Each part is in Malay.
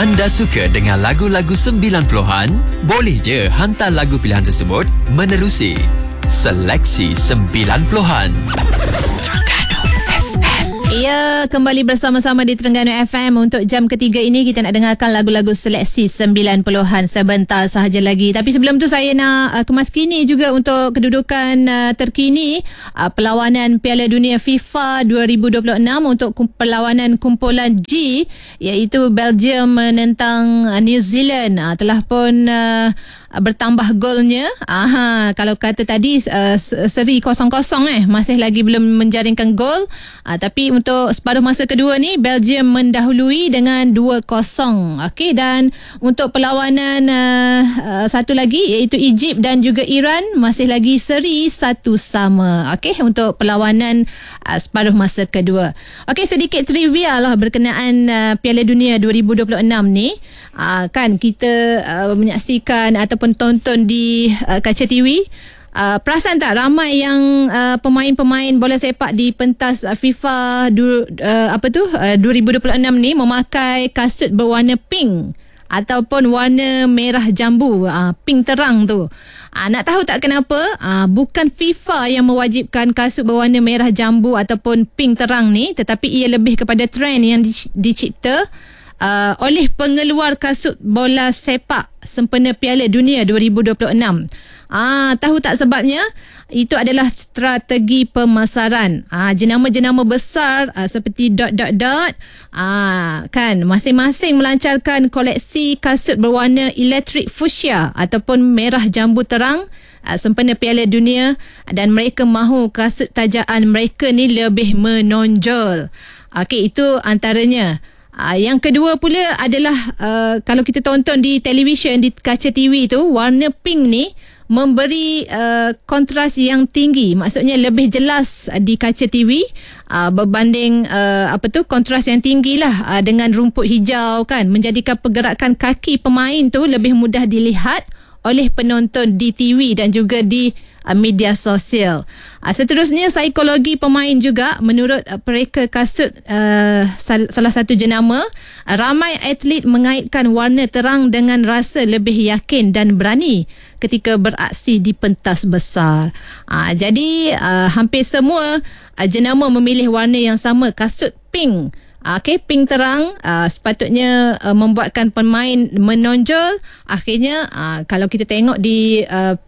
Anda suka dengan lagu-lagu 90-an? Boleh je hantar lagu pilihan tersebut menerusi Seleksi 90-an. Ya, kembali bersama-sama di Terengganu FM. Untuk jam ketiga ini kita nak dengarkan lagu-lagu seleksi 90-an sebentar sahaja lagi. Tapi sebelum tu saya nak kemaskini juga untuk kedudukan terkini perlawanan Piala Dunia FIFA 2026 untuk perlawanan kumpulan G, iaitu Belgium menentang New Zealand. Telah pun bertambah golnya. Kalau kata tadi seri 0-0 masih lagi belum menjaringkan gol. Tapi untuk separuh masa kedua ni Belgium mendahului dengan 2-0. Okey, dan untuk perlawanan satu lagi iaitu Egypt dan juga Iran masih lagi seri 1-1. Okey, untuk perlawanan separuh masa kedua. Okey, sedikit trivia lah berkenaan Piala Dunia 2026 ni. Kan kita menyaksikan ataupun tonton di kaca TV. Perasan tak ramai yang pemain-pemain bola sepak di pentas FIFA 2026 ni memakai kasut berwarna pink ataupun warna merah jambu, pink terang tu. Nak tahu tak kenapa? Bukan FIFA yang mewajibkan kasut berwarna merah jambu ataupun pink terang ni, tetapi ia lebih kepada trend yang dicipta oleh pengeluar kasut bola sepak sempena Piala Dunia 2026. Tahu tak sebabnya? Itu adalah strategi pemasaran. Jenama-jenama besar seperti ... kan masing-masing melancarkan koleksi kasut berwarna elektrik fuchsia ataupun merah jambu terang sempena Piala Dunia, dan mereka mahu kasut tajaan mereka ni lebih menonjol. Okey, itu antaranya. Yang kedua pula adalah kalau kita tonton di televisyen, di kaca TV tu, warna pink ni memberi kontras yang tinggi, maksudnya lebih jelas di kaca TV berbanding kontras yang tinggi lah dengan rumput hijau, kan, menjadikan pergerakan kaki pemain tu lebih mudah dilihat oleh penonton di TV dan juga di media sosial. Seterusnya, psikologi pemain juga. Menurut pereka kasut salah satu jenama, ramai atlet mengaitkan warna terang dengan rasa lebih yakin dan berani ketika beraksi di pentas besar. Jadi hampir semua jenama memilih warna yang sama, kasut pink. Okey, pink terang sepatutnya membuatkan pemain menonjol. Akhirnya kalau kita tengok di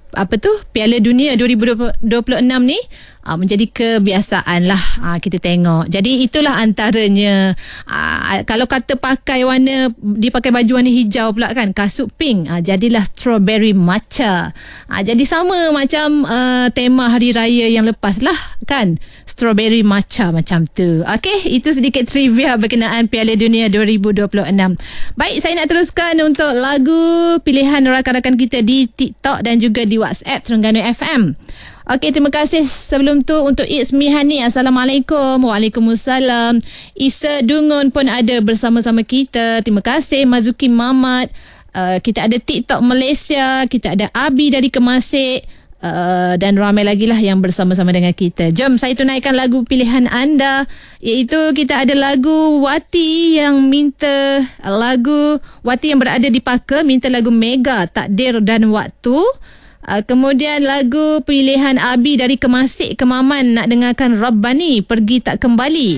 Piala Dunia 2026 ni menjadi kebiasaan lah kita tengok. Jadi itulah antaranya. Kalau kata dipakai baju warna hijau pula, kan, kasut pink, jadilah strawberry matcha. Jadi sama macam tema hari raya yang lepas lah, kan, strawberry matcha macam tu. Okey, itu sedikit trivia berkenaan Piala Dunia 2026. Baik, saya nak teruskan untuk lagu pilihan rakan-rakan kita di TikTok dan juga di WhatsApp Terengganu FM. Okey, terima kasih sebelum tu untuk Ismi Hani. Assalamualaikum. Waalaikumsalam. Isa Dungun pun ada bersama-sama kita. Terima kasih Mazuki Mamat. Kita ada TikTok Malaysia, kita ada Abi dari Kemasik, dan ramai lagi lah yang bersama-sama dengan kita. Jom saya tunaikan lagu pilihan anda, iaitu kita ada lagu Wati yang minta lagu, Wati yang berada di Paka minta lagu Mega, Takdir dan Waktu. Kemudian lagu pilihan Abi dari Kemasik Kemaman nak dengarkan Rabbani, Pergi Tak Kembali.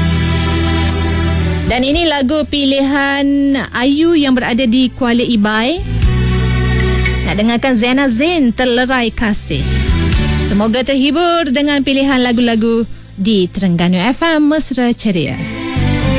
Dan ini lagu pilihan Ayu yang berada di Kuala Ibai, nak dengarkan Zena Zain, Terlerai Kasih. Semoga terhibur dengan pilihan lagu-lagu di Terengganu FM Mesra Ceria.